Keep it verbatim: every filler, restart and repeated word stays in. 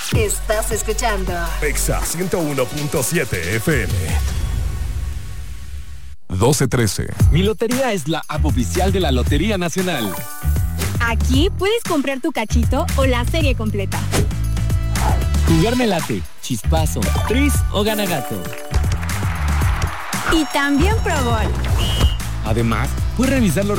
Estás escuchando Exa ciento uno punto siete F M. doce trece. Mi Lotería es la app oficial de la Lotería Nacional. Aquí puedes comprar tu cachito o la serie completa. Jugar me late, chispazo, tris o ganagato. Y también Pro Bowl. Además, puedes revisar los